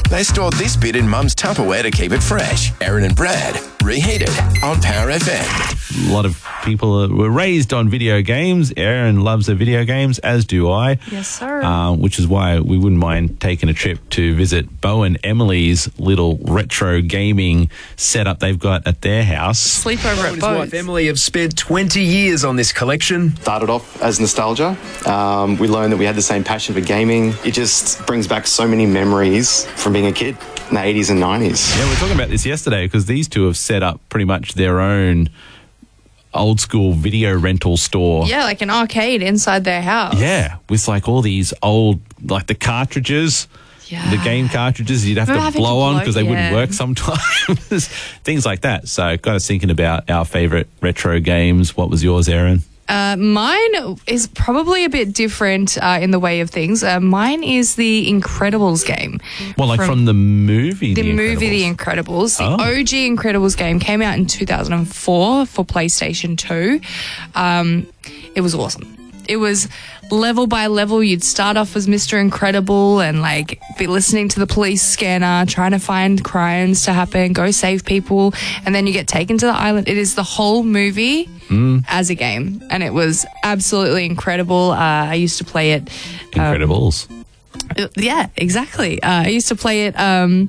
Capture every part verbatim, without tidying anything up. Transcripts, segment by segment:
They stored this bit in Mum's Tupperware to keep it fresh. Aaron and Brad, reheated on Power F M. A lot of people were raised on video games. Aaron loves the video games, as do I. Yes, sir. Um, which is why we wouldn't mind taking a trip to visit Bo and Emily's little retro gaming setup they've got at their house. Sleepover Bo at and his Bo's. wife Emily have spent twenty years on this collection. Started off as nostalgia. Um, we learned that we had the same passion for gaming. It just brings back so many memories from being a kid in the eighties and nineties. Yeah, we were talking about this yesterday because these two have set up pretty much their own old school video rental store. Yeah, like an arcade inside their house. Yeah, with like all these old, like the cartridges, Yeah. the game cartridges you'd have Remember to having to blow on blow- because they wouldn't yeah. work sometimes. Things like that. So got us thinking about our favourite retro games. What was yours, Aaron? Uh, mine is probably a bit different uh, in the way of things. Uh, mine is the Incredibles game. Well, like from, from the movie The, The movie Incredibles. The Incredibles. The Oh. O G Incredibles game came out in two thousand four for PlayStation two. Um, it was awesome. It was level by level. You'd start off as Mister Incredible and like be listening to the police scanner, trying to find crimes to happen, go save people, and then you get taken to the island. It is the whole movie Mm. as a game, and it was absolutely incredible. Uh, I used to play it. Incredibles. Um, yeah, exactly. Uh, I used to play it um,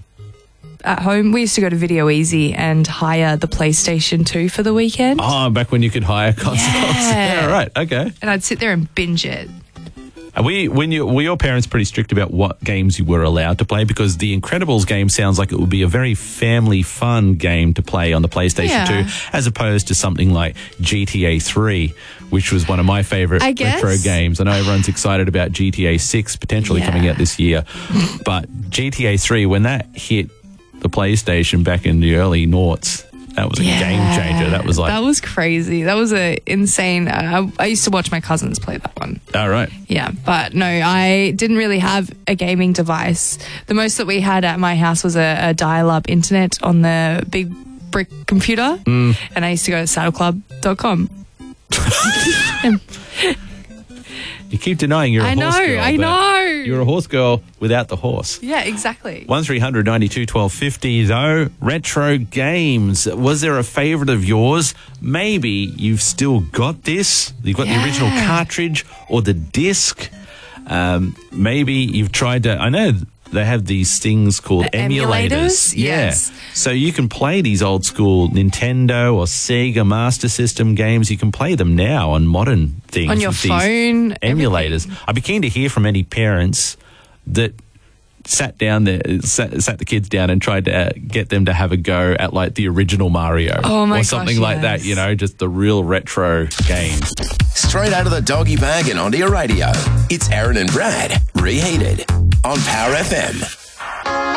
at home. We used to go to Video Easy and hire the PlayStation two for the weekend. Oh, back when you could hire consoles. Yeah. Yeah, right. Okay. And I'd sit there and binge it. Are we, when you, were your parents pretty strict about what games you were allowed to play? Because the Incredibles game sounds like it would be a very family fun game to play on the PlayStation Yeah. two, as opposed to something like G T A three, which was one of my favourite I guess. retro games. I know everyone's excited about G T A six potentially Yeah. coming out this year. But G T A three, when that hit the PlayStation back in the early noughts, that was a Yeah. game changer. That was like, That was crazy. That was a insane. Uh, I, I used to watch my cousins play that one. all right. Yeah, but no, I didn't really have a gaming device. The most that we had at my house was a, a dial-up internet on the big brick computer, Mm. and I used to go to saddle club dot com. You keep denying you're a I horse know, girl. I but know. You're a horse girl without the horse. Yeah, exactly. one three hundred ninety-two twelve fifty though. Retro games. Was there a favourite of yours? Maybe you've still got this. You've got the original Yeah. cartridge or the disc. Um, maybe you've tried to... I know they have these things called Uh, emulators. emulators? Yeah. Yes. So you can play these old school Nintendo or Sega Master System games. You can play them now on modern things. On your with these phone, emulators. everything. I'd be keen to hear from any parents that sat down there, sat, sat the kids down and tried to uh, get them to have a go at like the original Mario. Oh my Or something gosh, like that, yes. you know, just the real retro game. Straight out of the doggy bag and onto your radio. It's Aaron and Brad, reheated on Power F M.